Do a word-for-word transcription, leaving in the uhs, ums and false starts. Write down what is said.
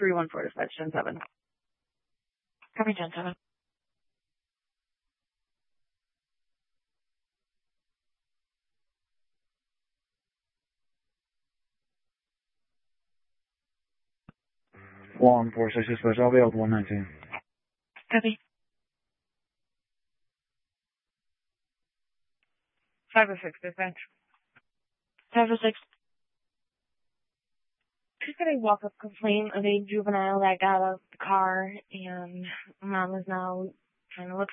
three one four dispatch, Gen seven. Copy, Gen seven. One four six dispatch, I'll be out one nineteen. Copy. five oh six dispatch. five oh six. She's got a walk-up complaint of a juvenile that got out of the car, and mom is now trying to look